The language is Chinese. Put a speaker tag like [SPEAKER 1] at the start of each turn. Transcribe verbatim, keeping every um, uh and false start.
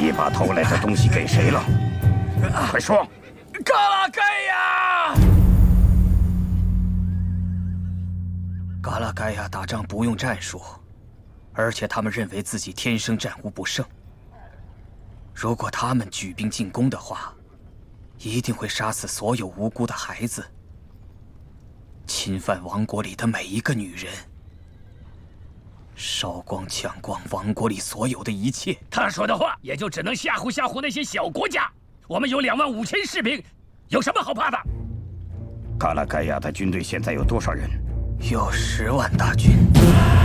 [SPEAKER 1] 你把偷来的东西给谁了？快说！
[SPEAKER 2] 嘎拉盖亚！
[SPEAKER 3] 嘎拉盖亚打仗不用战术，而且他们认为自己天生战无不胜。如果他们举兵进攻的话，一定会杀死所有无辜的孩子，侵犯王国里的每一个女人。 烧光、抢光王国里所有的一切。
[SPEAKER 2] 他说的话也就只能吓唬吓唬那些小国家。我们有两万五千士兵，有什么好怕的？
[SPEAKER 1] 卡拉盖亚的军队现在有多少人？
[SPEAKER 3] 有十万大军。